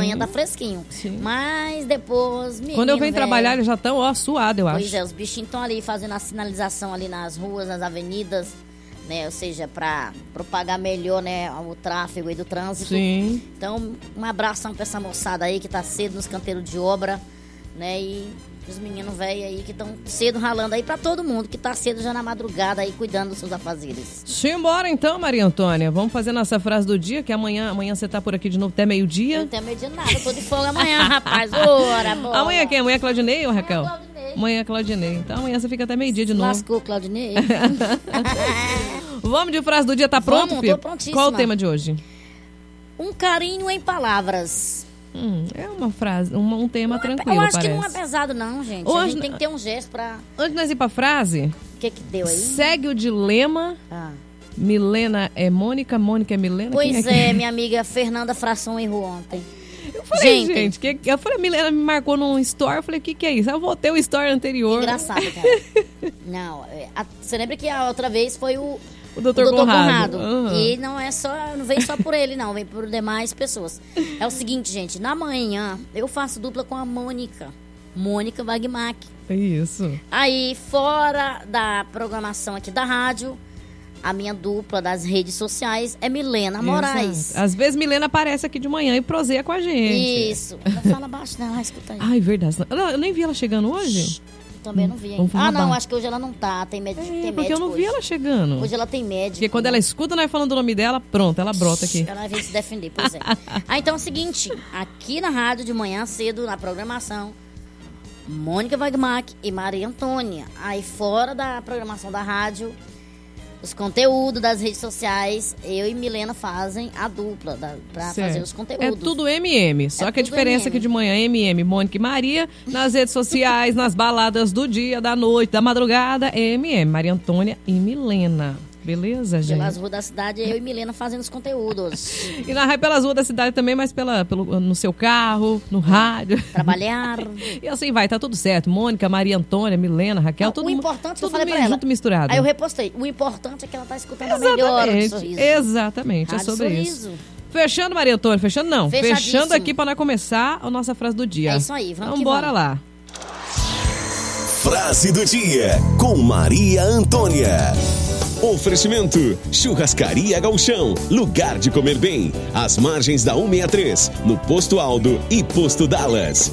manhã tá fresquinho. Sim. Mas depois, menino, quando eu venho trabalhar, eles já estão, suados, eu acho. Pois é, os bichinhos estão ali fazendo a sinalização ali nas ruas, nas avenidas, né? Ou seja, pra propagar melhor, né, o tráfego aí do trânsito. Sim. Então, um abração pra essa moçada aí que tá cedo nos canteiros de obra, né? E os meninos velhos aí que estão cedo ralando aí, pra todo mundo que tá cedo já na madrugada aí cuidando dos seus afazeres. Simbora então, Maria Antônia. Vamos fazer nossa frase do dia, que amanhã você tá por aqui de novo até meio-dia. Eu não tenho meio-dia nada, eu tô de folga amanhã, rapaz. Bora. Amanhã quem? Amanhã é Claudinei ou Raquel? Claudinei. Amanhã é Claudinei. Então amanhã você fica até meio-dia de novo. Lascou, Claudinei. Vamos de frase do dia, tá pronto, Vamos, filho? tô prontíssima. Qual o tema de hoje? Um carinho em palavras. É uma frase, um tema tranquilo, Eu acho parece. que não é pesado não, gente. Hoje, a gente tem que ter um gesto pra... Antes de nós ir pra frase, O que deu aí? segue o dilema. Milena é Mônica, Mônica é Milena? Pois quem é? minha amiga Fernanda Fração errou ontem. Eu falei, gente, eu falei, a Milena me marcou num story, eu falei, o que é isso? Eu voltei o story anterior. Engraçado, cara. Não, você lembra que a outra vez foi o Dr. Conrado. E não vem só por ele, não. Vem por demais pessoas. É o seguinte, gente. Na manhã, eu faço dupla com a Mônica. Mônica Wagmack. Isso. Aí, fora da programação aqui da rádio, a minha dupla das redes sociais é Milena Moraes. Exato. Às vezes Milena aparece aqui de manhã e proseia com a gente. Isso. Não fala baixo, não. Escuta aí. Ai, verdade. Eu nem vi ela chegando hoje. Também não vi ainda. Não, acho que hoje ela não tá. Tem médico. Porque eu não vi ela chegando. Hoje ela tem médico. Porque quando ela escuta nós falando o nome dela, pronto, ela brota aqui. Ela vem se defender, pois é. Então é o seguinte, aqui na rádio de manhã cedo, na programação, Mônica Wagmack e Maria Antônia. Aí fora da programação da rádio, os conteúdos das redes sociais, eu e Milena fazem a dupla pra fazer os conteúdos. É tudo MM, só que a diferença é que de manhã MM, Mônica e Maria, nas redes sociais, nas baladas do dia, da noite, da madrugada, é MM, Maria Antônia e Milena. Beleza, gente? Pelas ruas da cidade, eu e Milena fazendo os conteúdos. E na rádio pelas ruas da cidade também, mas no seu carro, no rádio. Trabalhar. E assim vai, tá tudo certo. Mônica, Maria Antônia, Milena, Raquel, tudo. O importante, tudo eu falei pra ela. Junto, misturado. Aí eu repostei. O importante é que ela tá escutando a melhor do sorriso. Exatamente, Rádio é sobre Sorriso. isso. Fechando, Maria Antônia, fechando não. Fechadíssimo. Fechando aqui pra nós começar a nossa frase do dia. É isso aí, vamos então que bora vamos. lá. Frase do dia com Maria Antônia. Oferecimento: Churrascaria Gauchão, lugar de comer bem, às margens da 163, no Posto Aldo e Posto Dallas.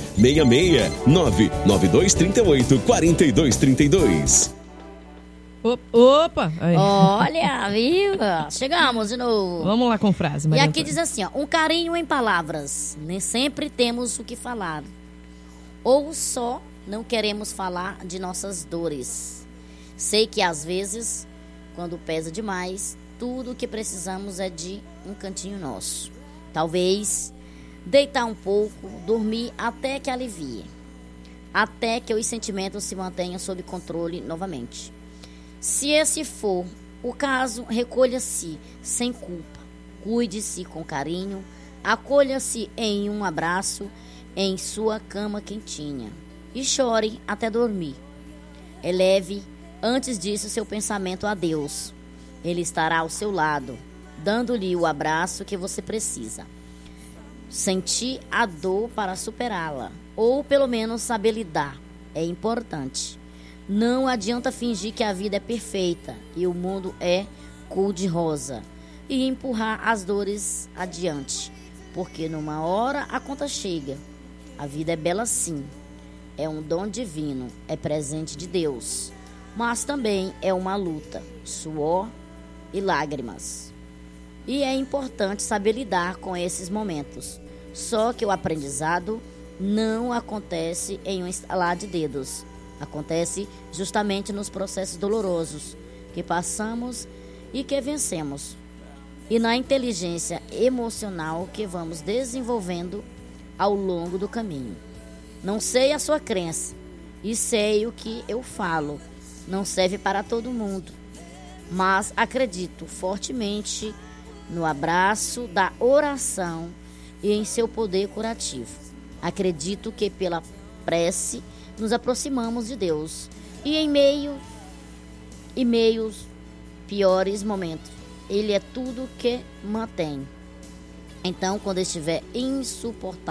669-9238-4232. Opa! Aí. Olha, viva! Chegamos de novo. Vamos lá com frase, Maria E aqui Antônia. diz assim, ó, um carinho em palavras. Nem sempre temos o que falar. Ou só não queremos falar de nossas dores. Sei que às vezes, quando pesa demais, tudo o que precisamos é de um cantinho nosso. Talvez deitar um pouco, dormir até que alivie. Até que os sentimentos se mantenham sob controle novamente. Se esse for o caso, recolha-se sem culpa. Cuide-se com carinho. Acolha-se em um abraço em sua cama quentinha. E chore até dormir. Eleve, antes disso, seu pensamento a Deus. Ele estará ao seu lado, dando-lhe o abraço que você precisa. Sentir a dor para superá-la, ou pelo menos saber lidar, é importante. Não adianta fingir que a vida é perfeita e o mundo é cor-de-rosa e empurrar as dores adiante, porque numa hora a conta chega. A vida é bela sim, é um dom divino, é presente de Deus, mas também é uma luta, suor e lágrimas. E é importante saber lidar com esses momentos. Só que o aprendizado não acontece em um estalar de dedos. Acontece justamente nos processos dolorosos que passamos e que vencemos. E na inteligência emocional que vamos desenvolvendo ao longo do caminho. Não sei a sua crença e sei o que eu falo. Não serve para todo mundo. Mas acredito fortemente no abraço da oração e em seu poder curativo. Acredito que pela prece nos aproximamos de Deus e em meios piores momentos, Ele é tudo que mantém. Então, quando estiver insuportável,